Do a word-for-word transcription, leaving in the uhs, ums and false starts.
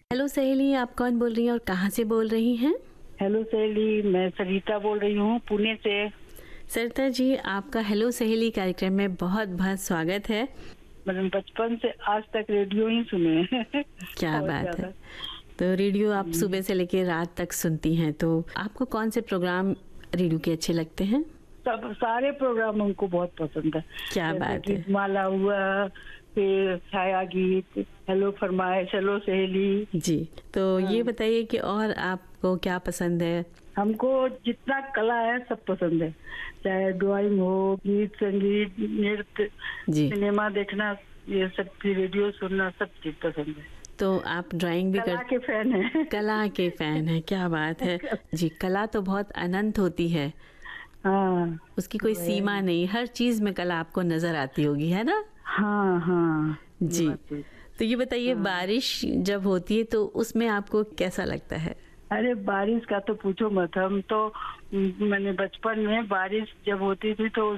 Hello सहेली, आप कौन बोल रही हैं और कहाँ से बोल रही हैं? हेलो सहेली, मैं सरिता बोल रही हूँ पुणे से। सरिता जी, आपका हेलो सहेली कार्यक्रम में बहुत बहुत स्वागत है। मैंने बचपन से आज तक रेडियो ही सुने हैं। क्या बहुत बात है। ज्यादा। तो रेडियो आप सुबह से लेकर रात तक सुनती हैं, तो आपको कौन से प्रोग्राम रेडियो के अच्छे लगते हैं? सब सारे प्रोग्राम हमको बहुत पसंद है। क्या जैसे बात है। गीतमाला हुआ, फिर छाया गीत, हेलो फरमाइश, हेलो सहेली। जी, तो हाँ। ये बताइए कि और आपको क्या पसंद है? हमको जितना कला है सब पसंद है, चाहे ड्राइंग हो, गीत संगीत, नृत्य, जी, सिनेमा देखना, ये सब की रेडियो सुनना, सब चीज पसंद है। तो आप ड्राइंग भी कला कर के फैन है। कला के फैन हैं, क्या बात है। जी, कला तो बहुत अनंत होती है, हाँ, उसकी कोई सीमा नहीं, हर चीज में कला आपको नजर आती होगी, है ना? हाँ, हाँ, ये जी, बात सही। तो ये बताइए, हाँ। बारिश जब होती है तो उसमें आपको कैसा लगता है? अरे बारिश का तो पूछो मत। हम तो म, मैंने बचपन में बारिश जब होती थी तो